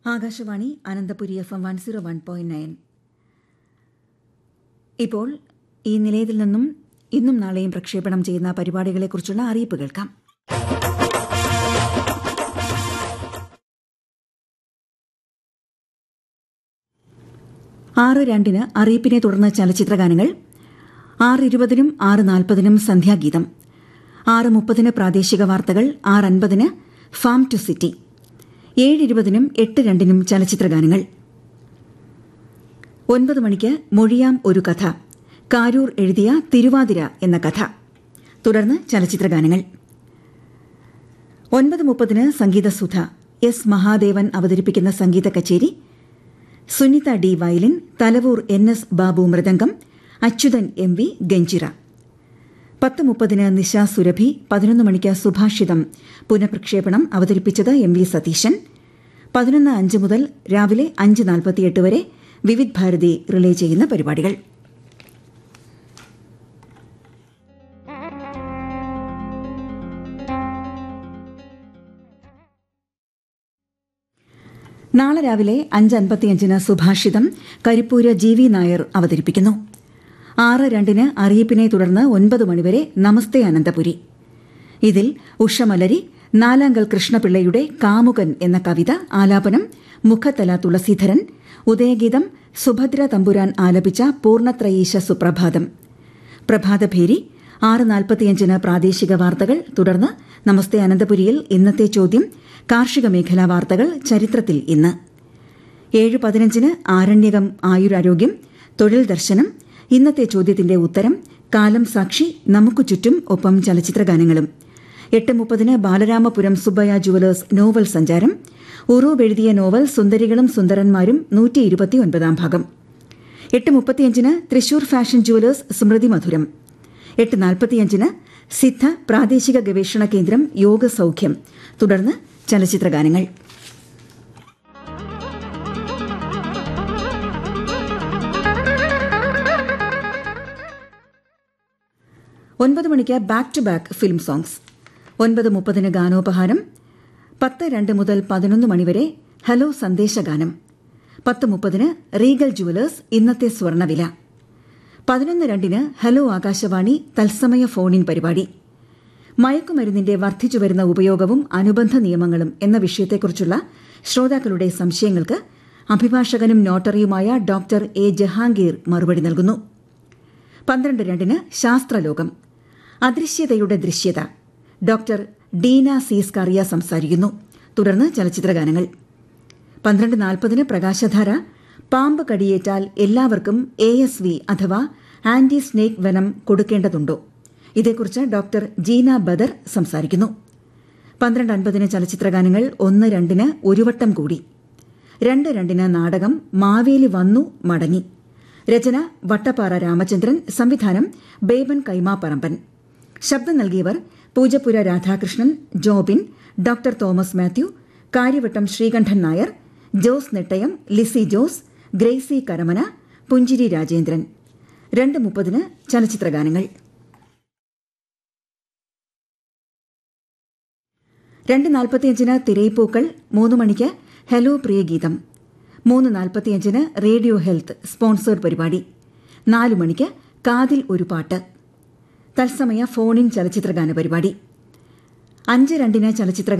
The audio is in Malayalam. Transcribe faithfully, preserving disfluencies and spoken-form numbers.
Akashvani Ananthapuri F M one zero one point nine. ഇപ്പോൾ ഈ നിലയത്തിൽ നിന്നും ഇന്നും നാളെയും പ്രക്ഷേപണം ചെയ്യുന്ന പരിപാടികളെക്കുറിച്ചുള്ള അറിയിപ്പ് കേൾക്കാം. ആറ് രണ്ടിന് അറിയിപ്പിനെ തുടർന്ന് ചലച്ചിത്രഗാനങ്ങൾ, ആറ് ഇരുപതിനും ആറ് നാൽപ്പതിനും സന്ധ്യാഗീതം, ആറ് മുപ്പതിന് പ്രാദേശിക വാർത്തകൾ, ആറ് അൻപതിന് ഫാം ടു സിറ്റി, ഏഴ് ഇരുപതിനും എട്ട് രണ്ടിനും ചലച്ചിത്രഗാനങ്ങൾ. ഒൻപത് മണിക്ക് മൊഴിയാം ഒരു കഥ, കാരൂർ എഴുതിയ തിരുവാതിര എന്ന കഥ, തുടർന്ന് ചലച്ചിത്രഗാനങ്ങൾ. ഒൻപത് മുപ്പതിന് സംഗീതസുധ, എസ് മഹാദേവൻ അവതരിപ്പിക്കുന്ന സംഗീത കച്ചേരി, Sunitha D violin, Thalavoor N S Babu mridangam, Achuthan M V ganjira. പത്ത് മുപ്പതിന് നിശ സുരഭി, പതിനൊന്ന് മണിക്ക് സുഭാഷിതം പുനഃപ്രക്ഷേപണം, അവതരിപ്പിച്ചത് എം വി സതീശൻ. പതിനൊന്ന് അഞ്ച് മുതൽ രാവിലെ അഞ്ച് നാൽപ്പത്തിയെട്ട് വരെ വിവിധ് ഭാരതി റിലേ ചെയ്യുന്ന പരിപാടികൾ. നാളെ രാവിലെ അഞ്ച് അൻപത്തിയഞ്ചിന് സുഭാഷിതം കരിപ്പൂര് ജി വി നായർ അവതരിപ്പിക്കുന്നു. ആറ് രണ്ടിന് അറിയിപ്പിനെ തുടർന്ന് ഒൻപത് മണിവരെ നമസ്തേ അനന്തപുരി. ഇതിൽ ഉഷമലരി നാലാങ്കൽ കൃഷ്ണപിള്ളയുടെ കാമുകൻ എന്ന കവിത ആലാപനം മുഖത്തല തുളസീധരൻ, ഉദയഗീതം സുഭദ്ര തമ്പുരാൻ ആലപിച്ച പൂർണ്ണത്രയീശ സുപ്രഭാതം. പ്രഭാതഭേരി ആറ് നാൽപ്പത്തിയഞ്ചിന് പ്രാദേശിക വാർത്തകൾ, തുടർന്ന് നമസ്തേ അനന്തപുരിയിൽ ഇന്നത്തെ ചോദ്യം, കാർഷിക മേഖലാ വാർത്തകൾ, ചരിത്രത്തിൽ ഇന്ന്. ഏഴ് പതിനഞ്ചിന് ആരണ്യകം ആയുരാരോഗ്യം, തൊഴിൽ ദർശനം, ഇന്നത്തെ ചോദ്യത്തിന്റെ ഉത്തരം, കാലം സാക്ഷി, നമുക്കു ചുറ്റും, ഒപ്പം ചലച്ചിത്രഗാനങ്ങളും. എട്ട് മുപ്പതിന് ബാലരാമപുരം സുബ്ബയ്യ ജുവലേഴ്സ് നോവൽ സഞ്ചാരം, ഉറൂബ് എഴുതിയ നോവൽ സുന്ദരികളും സുന്ദരന്മാരും നൂറ്റി ഇരുപത്തിയൊൻപതാം ഭാഗം. എട്ട് മുപ്പത്തിയഞ്ചിന് തൃശൂർ ഫാഷൻ ജുവലേഴ്സ് സ്മൃതി മധുരം. എട്ട് നാൽപ്പത്തിയഞ്ചിന് സിദ്ധ പ്രാദേശിക ഗവേഷണ കേന്ദ്രം യോഗസൌഖ്യം, തുടർന്ന് ചലച്ചിത്രഗാനങ്ങൾ. ഒൻപത് മണിക്ക് back to back film songs. ഒൻപത് മുപ്പതിന് ഗാനോപഹാരം. പത്ത് രണ്ട് മുതൽ പതിനൊന്ന് മണിവരെ ഹലോ സന്ദേശഗാനം. പത്ത് മുപ്പതിന് റീഗൽ ജുവലേഴ്സ് ഇന്നത്തെ സ്വർണ്ണവില. പതിനൊന്ന് രണ്ടിന് ഹലോ ആകാശവാണി തത്സമയ ഫോണിൻ പരിപാടി. മയക്കുമരുന്നിന്റെ വർദ്ധിച്ചുവരുന്ന ഉപയോഗവും അനുബന്ധ നിയമങ്ങളും എന്ന വിഷയത്തെക്കുറിച്ചുള്ള ശ്രോതാക്കളുടെ സംശയങ്ങൾക്ക് അഭിഭാഷകനും നോട്ടറിയുമായ ഡോക്ടർ എ ജഹാംഗീർ മറുപടി നൽകുന്നു. പന്ത്രണ്ട് രണ്ടിന് ശാസ്ത്രലോകം, അദൃശ്യതയുടെ ദൃശ്യത, ഡോക്ടർ ഡീന സീസ്കാറിയ സംസാരിക്കുന്നു, തുടർന്ന് ചലച്ചിത്രഗാനങ്ങൾ. പന്ത്രണ്ട് നാൽപ്പതിന് പ്രകാശധാര, പാമ്പ് കടിയേറ്റാൽ എല്ലാവർക്കും എ എസ് വി അഥവാ ആന്റി സ്നേക്ക് വെനം കൊടുക്കേണ്ടതുണ്ടോ, ഇതേക്കുറിച്ച് ഡോക്ടർ ജീന ബദർ സംസാരിക്കുന്നു. പന്ത്രണ്ട് അൻപതിന് ചലച്ചിത്രഗാനങ്ങൾ. ഒന്ന് രണ്ടിന് ഒരു വട്ടം കൂടി. രണ്ട് രണ്ടിന് നാടകം മാവേലി വന്നു മടങ്ങി, രചന വട്ടപ്പാറ രാമചന്ദ്രൻ, സംവിധാനം ബേബൻ കൈമാപ്പറമ്പൻ. ശബ്ദം നൽകിയവർ Poojappura Radhakrishnan, Jobin, doctor Thomas Mathew, Karyavattom Sreekandan Nair, Jose Nettayam, Lissy Jose, Gracy Karamana, പുഞ്ചിരി രാജേന്ദ്രൻ. രണ്ട് മുപ്പതിന് ചലച്ചിത്രഗാനങ്ങൾ. രണ്ട് നാൽപ്പത്തിയഞ്ചിന് തിരയിപ്പൂക്കൾ. മൂന്ന് മണിക്ക് ഹലോ പ്രിയഗീതം. മൂന്ന് നാൽപ്പത്തിയഞ്ചിന് റേഡിയോ ഹെൽത്ത് സ്പോൺസേഡ് പരിപാടി. നാലു മണിക്ക് കാതിൽ ഒരു പാട്ട്, തത്സമയ ഫോണിൻ ചലച്ചിത്രഗാന പരിപാടി. അഞ്ച് രണ്ടിന് ചലച്ചിത്ര